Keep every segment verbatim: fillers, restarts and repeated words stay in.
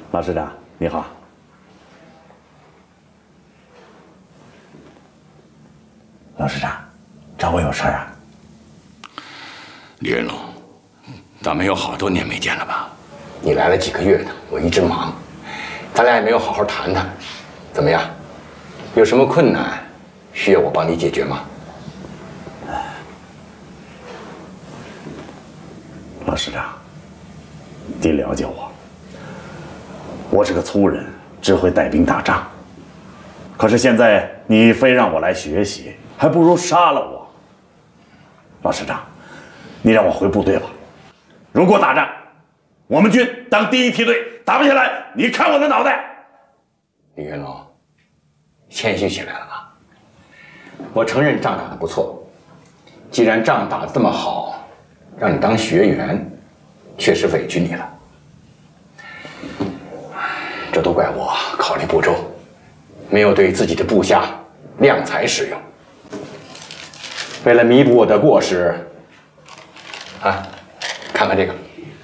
老师长，你好。老师长，找我有事儿啊？ 李云龙，咱们有好多年没见了吧？ 你来了几个月呢，我一直忙，咱俩也没有好好谈谈。怎么样？有什么困难需要我帮你解决吗？ 老师长，您了解我，我是个粗人，只会带兵打仗。可是现在你非让我来学习，还不如杀了我。老师长，你让我回部队吧。如果打仗，我们军当第一梯队，打不下来，你看我的脑袋。 李云龙，谦虚起来了吧？我承认仗打得不错，既然仗打得这么好，让你当学员，确实委屈你了。这都怪我考虑不周，没有对自己的部下量才使用。为了弥补我的过失，啊，看看这个。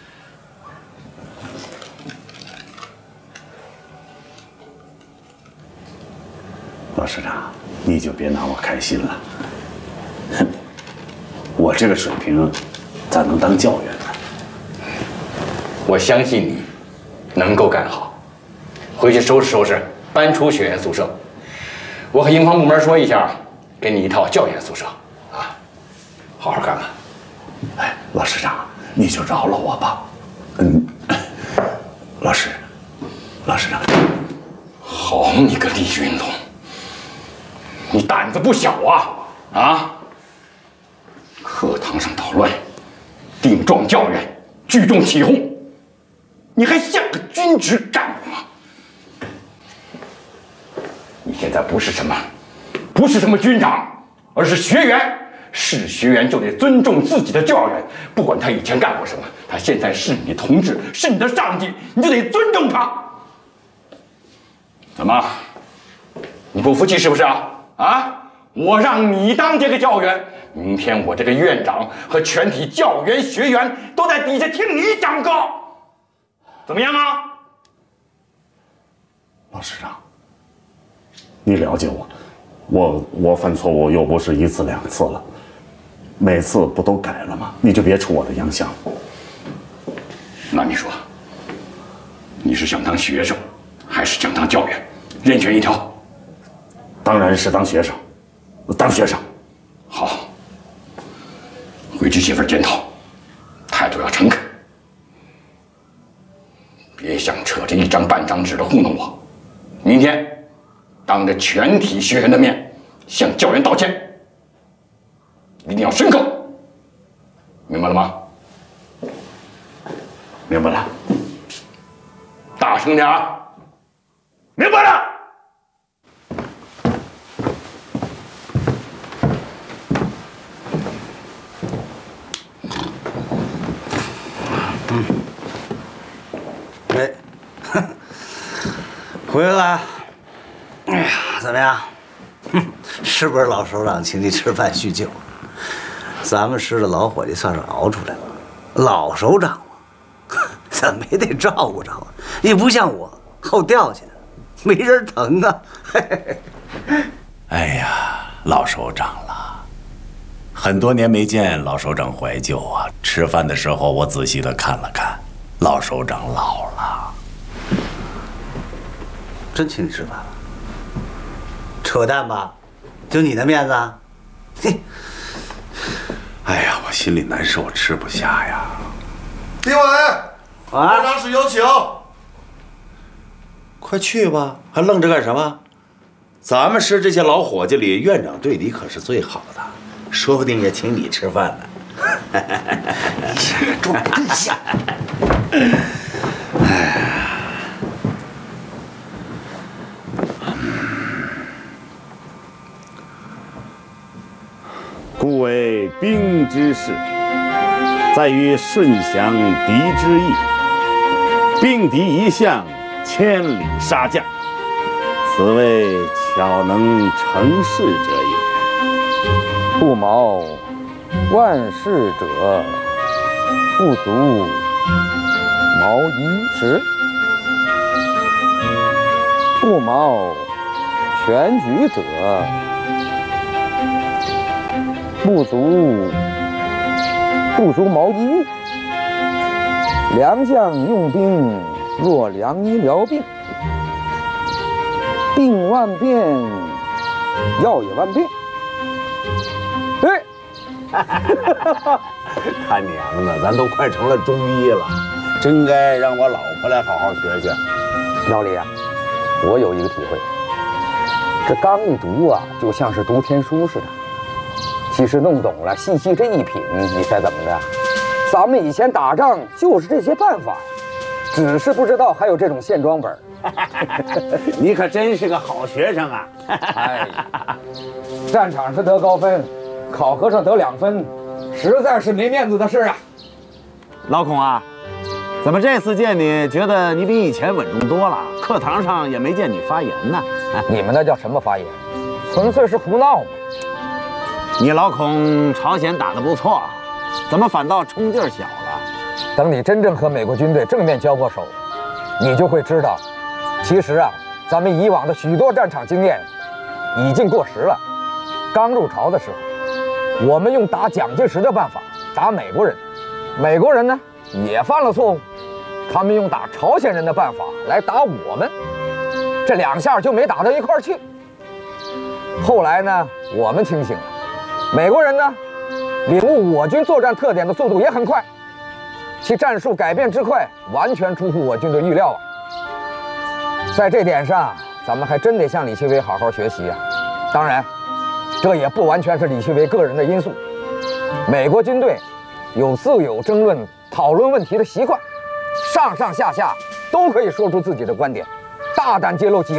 老师长，你就别拿我开心了。哼，我这个水平，咋能当教员呢？ 我相信你能够干好。回去收拾收拾，搬出学员宿舍。我和营房部门说一下，给你一套教员宿舍，啊，好好干吧。 哎，老师长，你就饶了我吧。嗯，老师，老师长， 好你个李云龙，你胆子不小啊！啊！课堂上捣乱，顶撞教员，聚众起哄，你还像个军职干部吗？你现在不是什么，不是什么军长，而是学员。是学员就得尊重自己的教员，不管他以前干过什么，他现在是你的同志，是你的上级，你就得尊重他。怎么？你不服气是不是啊？啊！我让你当这个教员，明天我这个院长和全体教员学员都在底下听你讲课，怎么样啊？ 老师长，你了解我，我我犯错误又不是一次两次了，每次不都改了吗？你就别出我的洋相。 那你说，你是想当学生，还是想当教员？任选一条。 当然是当学生，当学生。 好，回去写份检讨，态度要诚恳，别想扯着一张半张纸的糊弄我。明天，当着全体学员的面向教员道歉，一定要深刻，明白了吗？ 明白了。 大声点啊！ 明白了。 嗯，哎，回来了。哎呀，怎么样？哼，是不是老首长请你吃饭叙旧？咱们师的老伙计算是熬出来了。老首长嘛，怎么也得照顾照顾。你不像我后掉下来，没人疼啊。 哎呀，老首长了，很多年没见，老首长怀旧啊。吃饭的时候，我仔细的看了看，老首长老了。 真请你吃饭了？扯淡吧？就你的面子？嘿。 哎呀，我心里难受，吃不下呀。 李伟，院长室有请。 快去吧，还愣着干什么？咱们师这些老伙计里，院长对你可是最好的，说不定也请你吃饭呢。 你想装真像。 哎呀， 故为兵之事，在于顺降敌之意。兵敌一向，千里杀将，此谓巧能成事者也。 不谋万事者，不独谋一时。 不毛全局者，不足不足毛衣。良将用兵若良医疗病，病万变，药也万变。对， 他娘的，咱都快成了中医了，真该让我老婆来好好学学。 老李啊，我有一个体会，这刚一读啊，就像是读天书似的。其实弄懂了，细细这一品，你猜怎么着？咱们以前打仗就是这些办法，只是不知道还有这种线装本。 你可真是个好学生啊！ 哎，战场是得高分，考核上得两分，实在是没面子的事啊。 老孔啊，怎么这次见你，觉得你比以前稳重多了？课堂上也没见你发言呢。 你们那叫什么发言？纯粹是胡闹嘛！ 你老孔朝鲜打得不错，怎么反倒冲劲儿小了？ 等你真正和美国军队正面交过手，你就会知道，其实啊，咱们以往的许多战场经验已经过时了。刚入朝的时候，我们用打蒋介石的办法打美国人，美国人呢也犯了错误，他们用打朝鲜人的办法来打我们，这两下就没打到一块儿去。后来呢，我们清醒了，美国人呢领悟我军作战特点的速度也很快，其战术改变之快，完全出乎我军的预料啊！在这点上，咱们还真得向李奇微好好学习啊！当然，这也不完全是李奇微个人的因素。美国军队有自由争论、讨论问题的习惯，上上下下都可以说出自己的观点，大胆揭露己